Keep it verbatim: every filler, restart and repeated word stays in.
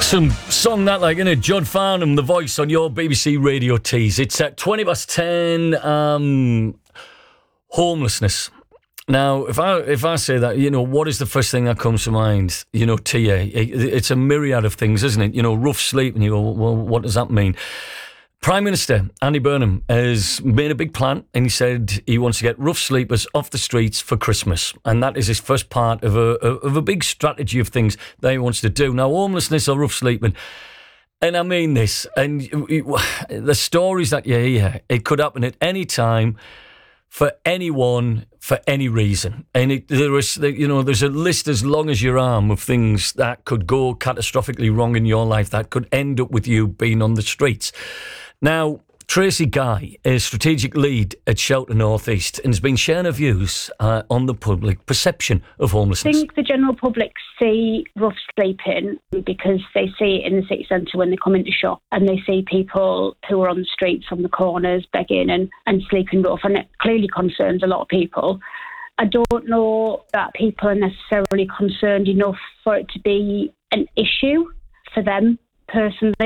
Some song that like, innit? Judd Farnham, The Voice on your B B C Radio Tees. It's at twenty past ten. Um, homelessness. Now, if I if I say that, you know, what is the first thing that comes to mind? You know, T A. It, it's a myriad of things, isn't it? You know, rough sleep, and you go, well, what does that mean? Prime Minister Andy Burnham has made a big plan, and he said he wants to get rough sleepers off the streets for Christmas, and that is his first part of a of a big strategy of things that he wants to do. Now, homelessness or rough sleeping, and I mean this, and the stories that you hear, it could happen at any time, for anyone, for any reason, and it, there is, you know, there's a list as long as your arm of things that could go catastrophically wrong in your life that could end up with you being on the streets. Now, Tracy Guy is strategic lead at Shelter North East and has been sharing her views uh, on the public perception of homelessness. I think the general public see rough sleeping because they see it in the city centre when they come into shop, and they see people who are on the streets, on the corners, begging and, and sleeping rough, and it clearly concerns a lot of people. I don't know that people are necessarily concerned enough for it to be an issue for them personally.